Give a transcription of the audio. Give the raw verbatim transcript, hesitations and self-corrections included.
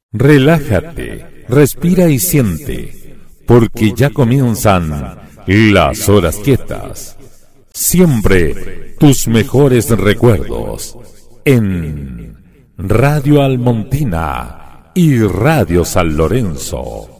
Relájate, respira y siente, porque ya comienzan las horas quietas. Siempre tus mejores recuerdos en Radio Almontina y Radio San Lorenzo.